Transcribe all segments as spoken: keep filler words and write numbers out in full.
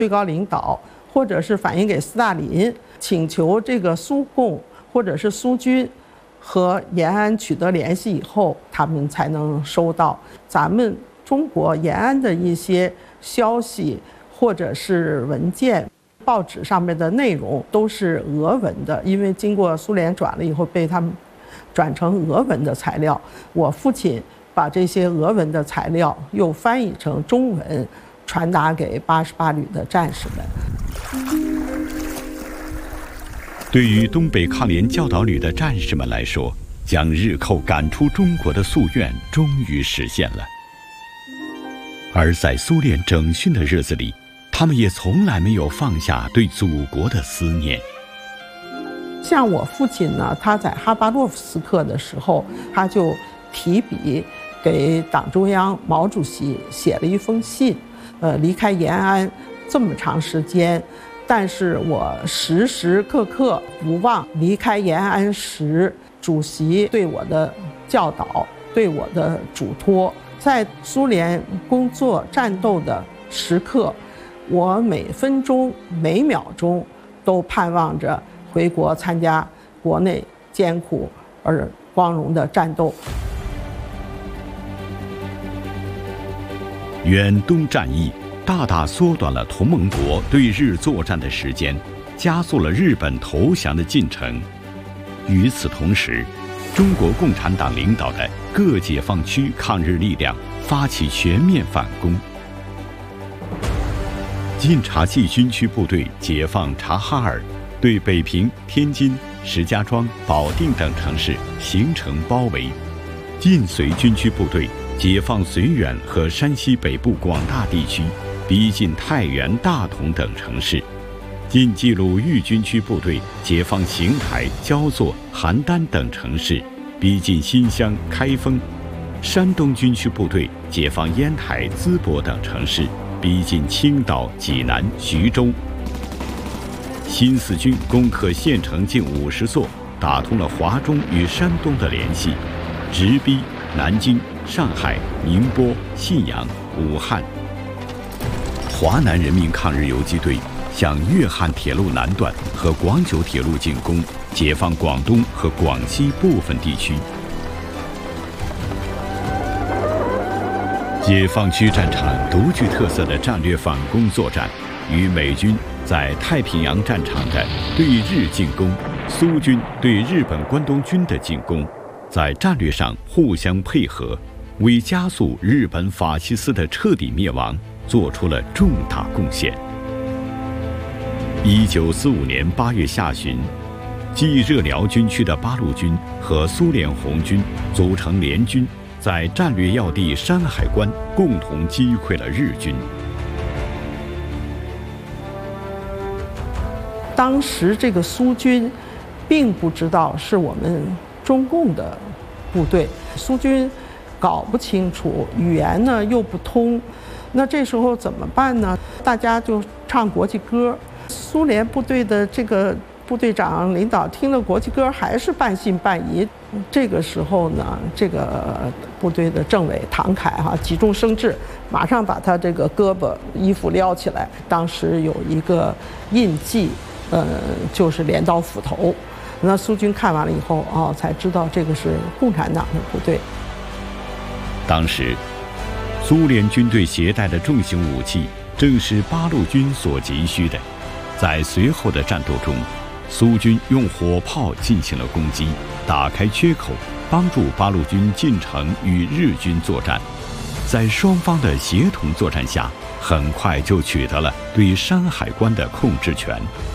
最高领导，或者是反映给斯大林，请求这个苏共或者是苏军和延安取得联系以后，他们才能收到咱们中国延安的一些消息或者是文件。报纸上面的内容都是俄文的，因为经过苏联转了以后，被他们转成俄文的材料。我父亲把这些俄文的材料又翻译成中文，传达给八十八旅的战士们。 对于东北抗联教导旅的战士们来说，将日寇赶出中国的夙愿终于实现了。而在苏联整训的日子里，他们也从来没有放下对祖国的思念。 像我父亲呢，他在哈巴洛夫斯克的时候，他就提笔给党中央毛主席写了一封信，呃，离开延安这么长时间，但是我时时刻刻不忘离开延安时主席对我的教导，对我的嘱托。在苏联工作战斗的时刻，我每分钟每秒钟都盼望着回国参加国内艰苦而光荣的战斗。 远东战役大大缩短了同盟国对日作战的时间，加速了日本投降的进程。与此同时，中国共产党领导的各解放区抗日力量发起全面反攻。晋察冀军区部队解放察哈尔，对北平、天津、石家庄、保定等城市形成包围；晋绥军区部队解放绥远和山西北部广大地区，逼近太原、大同等城市；晋冀鲁豫军区部队解放邢台、焦作、邯郸等城市，逼近新乡、开封；山东军区部队解放烟台、淄博等城市，逼近青岛、济南、徐州。新四军攻克县城近五十座，打通了华中与山东的联系，直逼南京、上海、宁波、信阳、武汉。华南人民抗日游击队向粤汉铁路南段和广九铁路进攻，解放广东和广西部分地区。解放区战场独具特色的战略反攻作战，与美军在太平洋战场的对日进攻，苏军对日本关东军的进攻，在战略上互相配合，为加速日本法西斯的彻底灭亡做出了重大贡献。一九四五年八月下旬，继热辽军区的八路军和苏联红军组成联军，在战略要地山海关共同击溃了日军。 当时这个苏军并不知道是我们中共的部队，苏军搞不清楚，语言呢又不通，那这时候怎么办呢？大家就唱国际歌。苏联部队的这个部队长领导听了国际歌，还是半信半疑。这个时候呢，这个部队的政委唐凯哈、啊、急中生智，马上把他这个胳膊衣服撩起来，当时有一个印记，呃，就是镰刀斧头。那苏军看完了以后，哦，才知道这个是共产党的部队。 当时，苏联军队携带的重型武器正是八路军所急需的。在随后的战斗中，苏军用火炮进行了攻击，打开缺口，帮助八路军进城与日军作战。在双方的协同作战下，很快就取得了对山海关的控制权。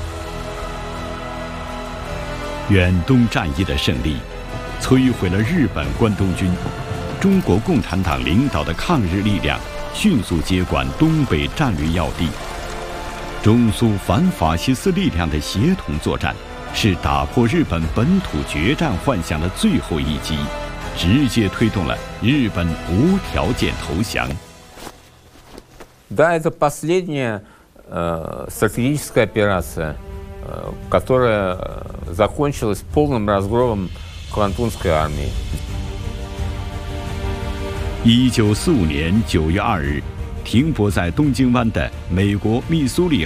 远东战役的胜利，摧毁了日本关东军。中国共产党领导的抗日力量迅速接管东北战略要地。中苏反法西斯力量的协同作战，是打破日本本土决战幻想的最后一击，直接推动了日本无条件投降。 Да, это последняя э, стратегическая операция, э, которая закончилась полным разгромом Квантунской армии. 一九四五年九月二日， 停泊在东京湾的美国密苏里